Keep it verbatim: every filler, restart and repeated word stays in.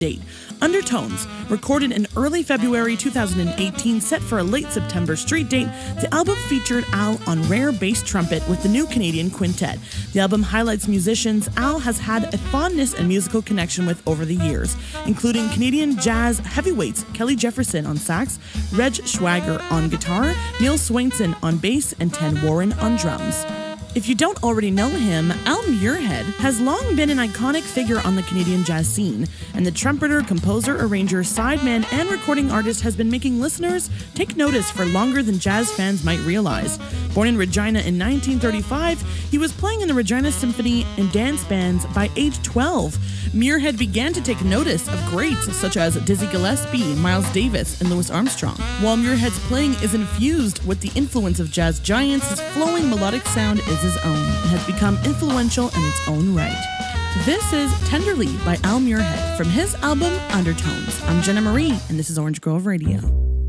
date. Undertones, recorded in early February two thousand eighteen, set for a late September street date, the album featured Al on rare bass trumpet with the new Canadian quintet. The album highlights musicians Al has had a fondness and musical connection with over the years, including Canadian jazz heavyweights Kelly Jefferson on sax, Reg Schwager on guitar, Neil Swainson on bass, and Ted Warren on drums. If you don't already know him, Al Muirhead has long been an iconic figure on the Canadian jazz scene, and the trumpeter, composer, arranger, sideman, and recording artist has been making listeners take notice for longer than jazz fans might realize. Born in Regina in nineteen thirty-five, he was playing in the Regina Symphony and dance bands by age twelve. Muirhead began to take notice of greats such as Dizzy Gillespie, Miles Davis, and Louis Armstrong. While Muirhead's playing is infused with the influence of jazz giants, his flowing melodic sound is his own and has become influential in its own right. This is Tenderly by Al Muirhead from his album Undertones. I'm Jenna Marie, and this is Orange Grove Radio.